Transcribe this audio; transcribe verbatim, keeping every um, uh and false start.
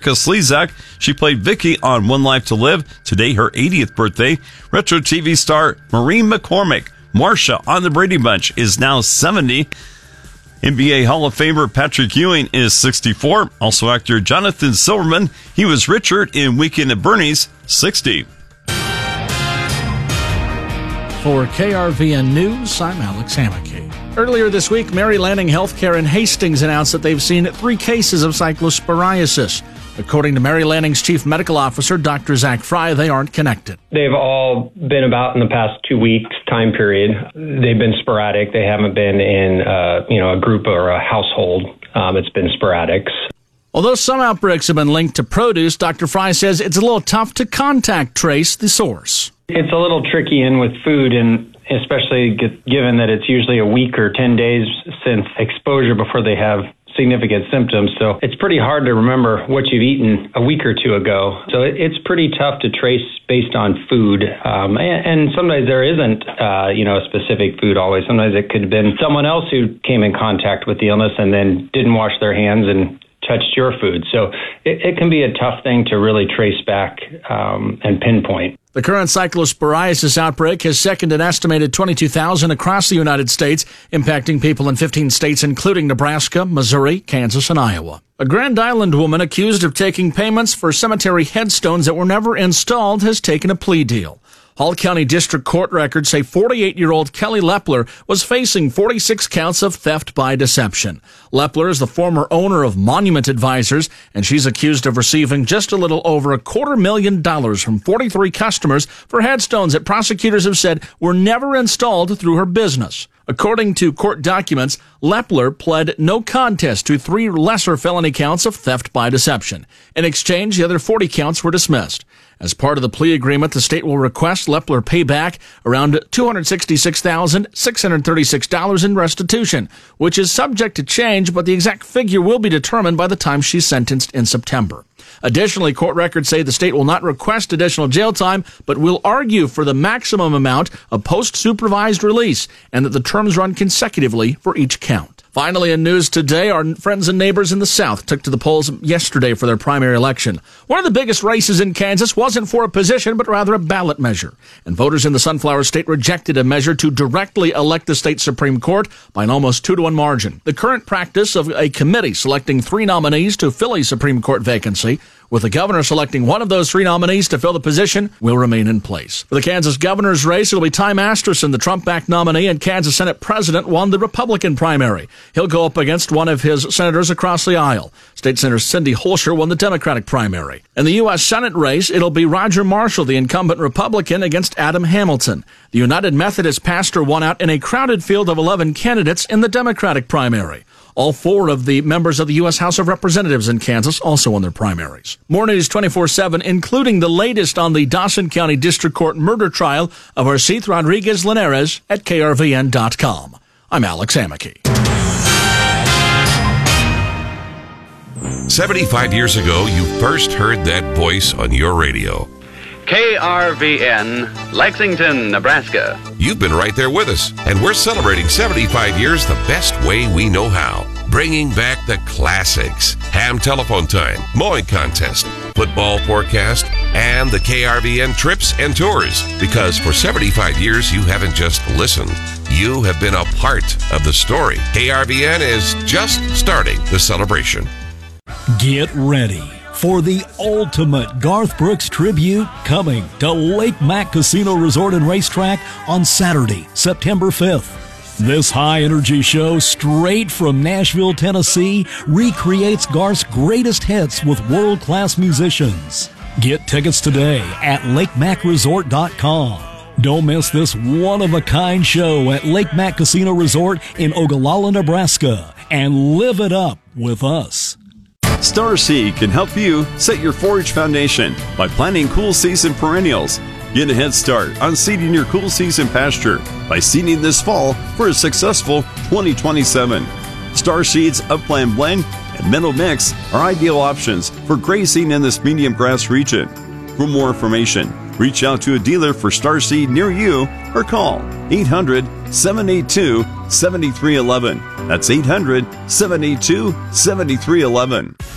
Rebecca Slezak. She played Vicky on One Life to Live. Today, her eightieth birthday. Retro T V star Maureen McCormick, Marsha on the Brady Bunch, is now seventy. N B A Hall of Famer Patrick Ewing is sixty-four. Also actor Jonathan Silverman, he was Richard in Weekend at Bernie's, sixty. For K R V N News, I'm Alex Hammack. Earlier this week, Mary Lanning Healthcare in Hastings announced that they've seen three cases of cyclosporiasis. According to Mary Lanning's chief medical officer, Doctor Zach Fry, they aren't connected. They've all been about in the past two weeks time period. They've been sporadic. They haven't been in uh, you know, a group or a household. Um, it's been sporadic. Although some outbreaks have been linked to produce, Doctor Fry says it's a little tough to contact trace the source. It's a little tricky in with food, and especially given that it's usually a week or ten days since exposure before they have significant symptoms. So it's pretty hard to remember what you've eaten a week or two ago. So it's pretty tough to trace based on food. Um, and, and sometimes there isn't, uh, you know, a specific food always. Sometimes it could have been someone else who came in contact with the illness and then didn't wash their hands and touched your food. So it, it can be a tough thing to really trace back um, and pinpoint. The current cyclosporiasis outbreak has sickened an estimated twenty-two thousand across the United States, impacting people in fifteen states, including Nebraska, Missouri, Kansas, and Iowa. A Grand Island woman accused of taking payments for cemetery headstones that were never installed has taken a plea deal. Hall County District Court records say forty-eight-year-old Kelly Lepler was facing forty-six counts of theft by deception. Lepler is the former owner of Monument Advisors, and she's accused of receiving just a little over a quarter million dollars from forty-three customers for headstones that prosecutors have said were never installed through her business. According to court documents, Lepler pled no contest to three lesser felony counts of theft by deception. In exchange, the other forty counts were dismissed. As part of the plea agreement, the state will request Lepler pay back around two hundred sixty-six thousand six hundred thirty-six dollars in restitution, which is subject to change, but the exact figure will be determined by the time she's sentenced in September. Additionally, court records say the state will not request additional jail time, but will argue for the maximum amount of post-supervised release and that the terms run consecutively for each count. Finally, in news today, our friends and neighbors in the South took to the polls yesterday for their primary election. One of the biggest races in Kansas wasn't for a position, but rather a ballot measure. And voters in the Sunflower State rejected a measure to directly elect the state Supreme Court by an almost two to one margin. The current practice of a committee selecting three nominees to fill a Supreme Court vacancy, with the governor selecting one of those three nominees to fill the position, will remain in place. For the Kansas governor's race, it'll be Ty Masterson, the Trump-backed nominee and Kansas Senate president, won the Republican primary. He'll go up against one of his senators across the aisle. State Senator Cindy Holscher won the Democratic primary. In the U S Senate race, it'll be Roger Marshall, the incumbent Republican, against Adam Hamilton. The United Methodist pastor won out in a crowded field of eleven candidates in the Democratic primary. All four of the members of the U S House of Representatives in Kansas also won their primaries. More news twenty-four seven, including the latest on the Dawson County District Court murder trial of Arcith Rodriguez Linares at K R V N dot com. I'm Alex Hammack. seventy-five years ago, you first heard that voice on your radio. K R V N, Lexington, Nebraska. You've been right there with us, and we're celebrating seventy-five years the best way we know how. Bringing back the classics, Ham Telephone Time, Mowing Contest, Football Forecast, and the K R V N Trips and Tours. Because for seventy-five years, you haven't just listened. You have been a part of the story. K R V N is just starting the celebration. Get ready for the ultimate Garth Brooks tribute coming to Lake Mack Casino Resort and Racetrack on Saturday, September fifth. This high-energy show straight from Nashville, Tennessee, recreates Garth's greatest hits with world-class musicians. Get tickets today at lake mac resort dot com. Don't miss this one-of-a-kind show at Lake Mack Casino Resort in Ogallala, Nebraska, and live it up with us. Star Seed can help you set your forage foundation by planting cool season perennials. Get a head start on seeding your cool season pasture by seeding this fall for a successful twenty twenty-seven. Star Seed's Upland Blend and Meadow Mix are ideal options for grazing in this medium grass region. For more information, reach out to a dealer for Star Seed near you or call eight hundred, seven eight two, seven three one one. That's eight hundred, seven eight two, seven three one one.